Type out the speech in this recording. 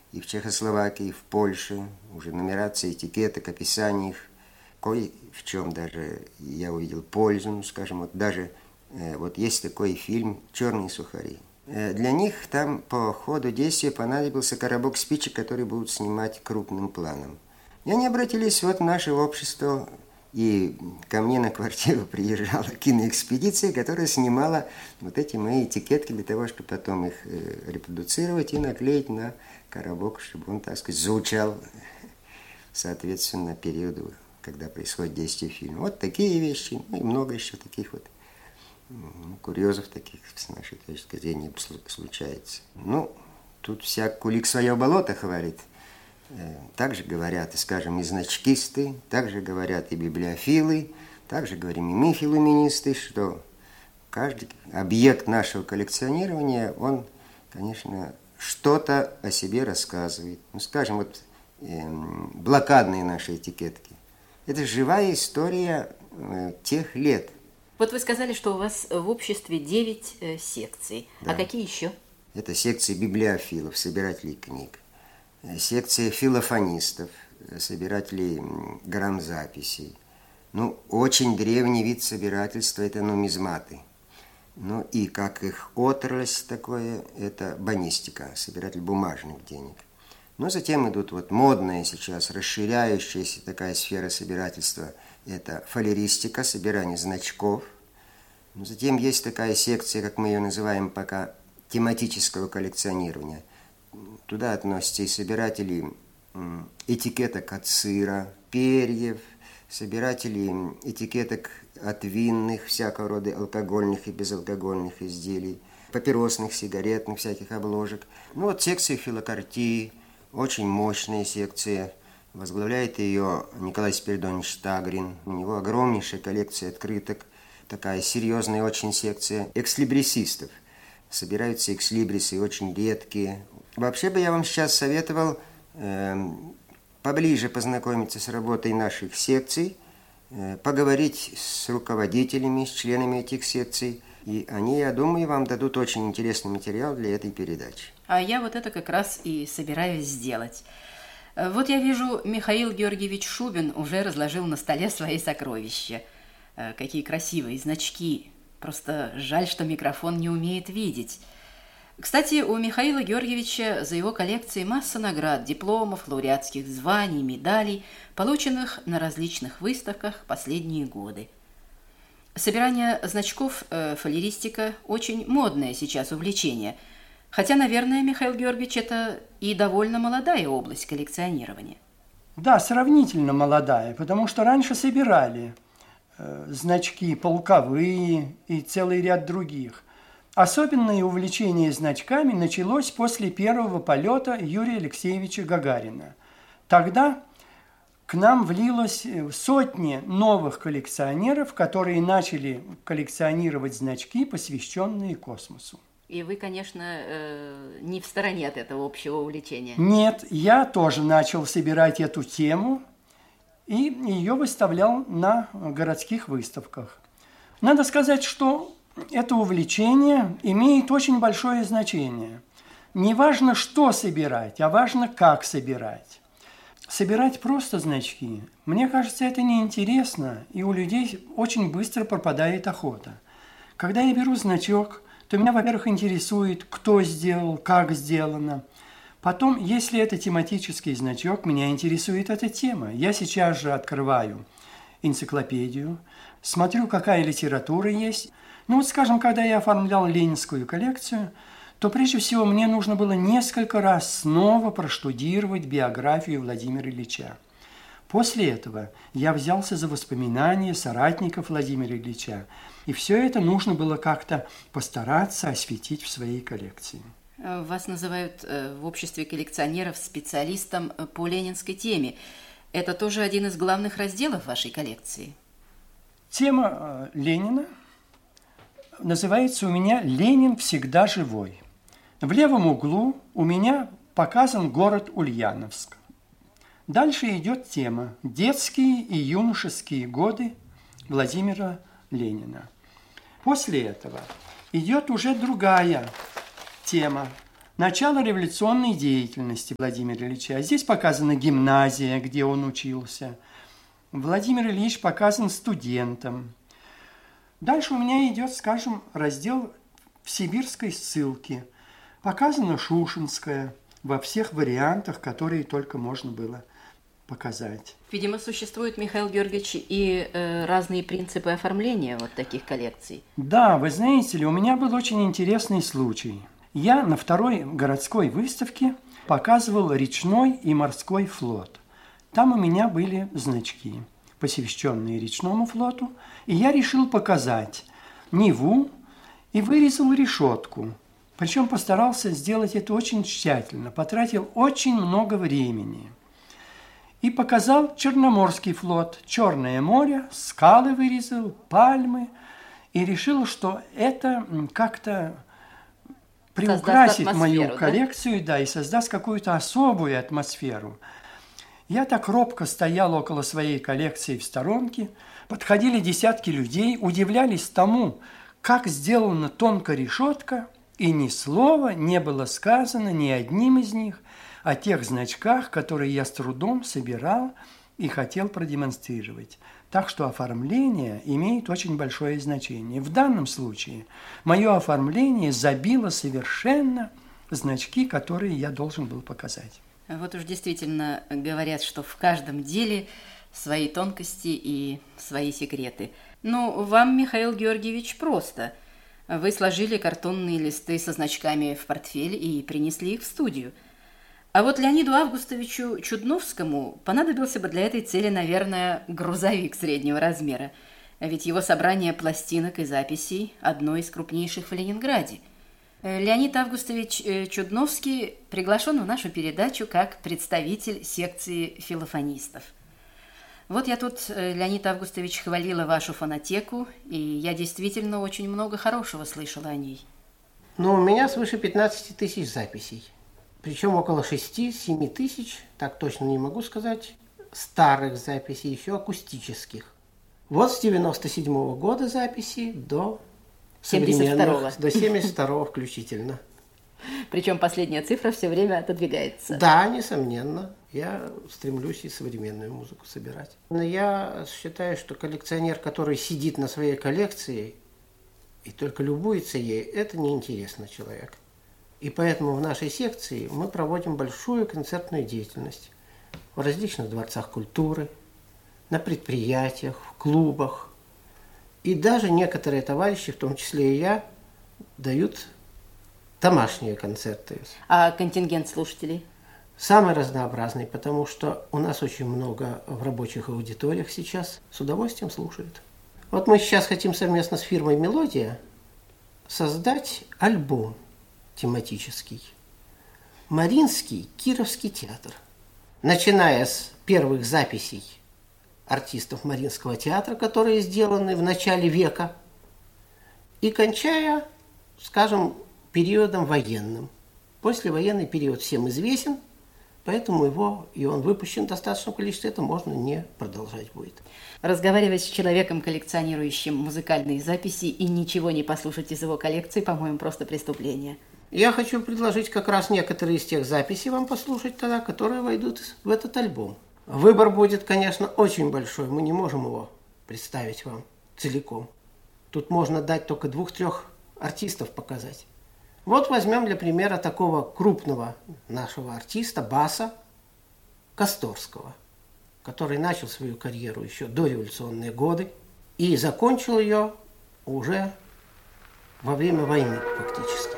и в Чехословакии, и в Польше. Уже нумерация этикеток, описание их. Кое в чем даже я увидел пользу, ну, скажем, вот даже вот есть такой фильм «Черные сухари». Для них там по ходу действия понадобился коробок спичек, который будут снимать крупным планом. И они обратились вот в наше общество, и ко мне на квартиру приезжала киноэкспедиция, которая снимала вот эти мои этикетки для того, чтобы потом их репродуцировать и наклеить на коробок, чтобы он, так сказать, звучал соответственно периоду, когда происходит действие фильма. Вот такие вещи, ну и много еще таких вот курьезов таких, с нашей точки зрения, случается. Ну, тут всяк кулик свое болото хвалит. Также говорят, скажем, и значкисты, также говорят и библиофилы, также говорим и мы, филуминисты, что каждый объект нашего коллекционирования, он, конечно, что-то о себе рассказывает. Ну, скажем, вот блокадные наши этикетки. Это живая история тех лет. Вот вы сказали, что у вас в обществе 9 секций. Да. А какие еще? Это секции библиофилов, собирателей книг. Секция филофонистов, собирателей грамзаписей. Ну, очень древний вид собирательства – это нумизматы. Ну, и как их отрасль такое – это бонистика, собиратель бумажных денег. Но затем идут вот модная сейчас, расширяющаяся такая сфера собирательства – это фалеристика, собирание значков. Но затем есть такая секция, как мы ее называем пока, тематического коллекционирования. Туда относятся и собиратели этикеток от сыра, перьев, собиратели этикеток от винных, всякого рода алкогольных и безалкогольных изделий, папиросных, сигаретных всяких обложек. Ну вот секция филокартии, очень мощная секция. Возглавляет ее Николай Спиридонович Тагрин. У него огромнейшая коллекция открыток, такая серьезная очень секция экслибрисистов. Собираются экслибрисы очень редкие. Вообще бы я вам сейчас советовал поближе познакомиться с работой наших секций, поговорить с руководителями, с членами этих секций. И они, я думаю, вам дадут очень интересный материал для этой передачи. А я вот это как раз и собираюсь сделать. Вот я вижу, Михаил Георгиевич Шубин уже разложил на столе свои сокровища. Какие красивые значки. Просто жаль, что микрофон не умеет видеть. Кстати, у Михаила Георгиевича за его коллекцией масса наград, дипломов, лауреатских званий, медалей, полученных на различных выставках последние годы. Собирание значков, фалеристика – очень модное сейчас увлечение. Хотя, наверное, Михаил Георгиевич, это и довольно молодая область коллекционирования. Да, сравнительно молодая, потому что раньше собирали значки полковые и целый ряд других. Особенное увлечение значками началось после первого полета Юрия Алексеевича Гагарина. Тогда к нам влилось сотни новых коллекционеров, которые начали коллекционировать значки, посвященные космосу. И вы, конечно, не в стороне от этого общего увлечения. Нет, я тоже начал собирать эту тему и ее выставлял на городских выставках. Надо сказать, что это увлечение имеет очень большое значение. Не важно, что собирать, а важно, как собирать. Собирать просто значки, мне кажется, это неинтересно, и у людей очень быстро пропадает охота. Когда я беру значок, то меня, во-первых, интересует, кто сделал, как сделано. Потом, если это тематический значок, меня интересует эта тема. Я сейчас же открываю энциклопедию, смотрю, какая литература есть. Ну вот, скажем, когда я оформлял ленинскую коллекцию, то прежде всего мне нужно было несколько раз снова проштудировать биографию Владимира Ильича. После этого я взялся за воспоминания соратников Владимира Ильича, и все это нужно было как-то постараться осветить в своей коллекции. Вас называют в обществе коллекционеров специалистом по ленинской теме. Это тоже один из главных разделов вашей коллекции? Тема Ленина называется у меня «Ленин всегда живой». В левом углу у меня показан город Ульяновск. Дальше идет тема «Детские и юношеские годы Владимира Ленина». После этого идет уже другая тема начало революционной деятельности Владимира Ильича. Здесь показана гимназия, где он учился. Владимир Ильич показан студентом. Дальше у меня идет, скажем, раздел в сибирской ссылке. Показана Шушенская во всех вариантах, которые только можно было показать. Видимо, существуют, Михаил Георгиевич, и разные принципы оформления вот таких коллекций. Да, вы знаете ли, у меня был очень интересный случай. Я на второй городской выставке показывал речной и морской флот. Там у меня были значки, посвященные речному флоту, и я решил показать Неву и вырезал решетку. Причем постарался сделать это очень тщательно, потратил очень много времени. И показал Черноморский флот, Черное море, скалы вырезал, пальмы, и решил, что это как-то приукрасит мою коллекцию, да, и создаст какую-то особую атмосферу. Я так робко стоял около своей коллекции в сторонке, подходили десятки людей, удивлялись тому, как сделана тонкая решетка, и ни слова не было сказано ни одним из них о тех значках, которые я с трудом собирал и хотел продемонстрировать. Так что оформление имеет очень большое значение. В данном случае мое оформление забило совершенно значки, которые я должен был показать. Вот уж действительно говорят, что в каждом деле свои тонкости и свои секреты. Ну, вам, Михаил Георгиевич, просто. Вы сложили картонные листы со значками в портфель и принесли их в студию. А вот Леониду Августовичу Чудновскому понадобился бы для этой цели, наверное, грузовик среднего размера. Ведь его собрание пластинок и записей одно из крупнейших в Ленинграде. Леонид Августович Чудновский приглашен в нашу передачу как представитель секции филофонистов. Вот я тут, Леонид Августович, хвалила вашу фонотеку, и я действительно очень много хорошего слышала о ней. Ну, у меня свыше 15 тысяч записей. Причем около 6-7 тысяч, так точно не могу сказать, старых записей, еще акустических. Вот с 97-го года записи до 72-го. До 72-го включительно. Причем последняя цифра все время отодвигается. Да, несомненно. Я стремлюсь и современную музыку собирать. Но я считаю, что коллекционер, который сидит на своей коллекции и только любуется ей, это неинтересно человек. И поэтому в нашей секции мы проводим большую концертную деятельность в различных дворцах культуры, на предприятиях, в клубах. И даже некоторые товарищи, в том числе и я, дают домашние концерты. А контингент слушателей? Самый разнообразный, потому что у нас очень много в рабочих аудиториях сейчас с удовольствием слушают. Вот мы сейчас хотим совместно с фирмой «Мелодия» создать альбом тематический. Мариинский Кировский театр. Начиная с первых записей артистов Мариинского театра, которые сделаны в начале века, и кончая, скажем, периодом военным. Послевоенный период всем известен, поэтому он выпущен в достаточном количестве, это можно не продолжать будет. Разговаривать с человеком, коллекционирующим музыкальные записи, и ничего не послушать из его коллекции, по-моему, просто преступление. Я хочу предложить как раз некоторые из тех записей вам послушать тогда, которые войдут в этот альбом. Выбор будет, конечно, очень большой, мы не можем его представить вам целиком. Тут можно дать только 2-3 артистов показать. Вот возьмем для примера такого крупного нашего артиста, баса Косторского, который начал свою карьеру еще до революционные годы и закончил ее уже во время войны фактически.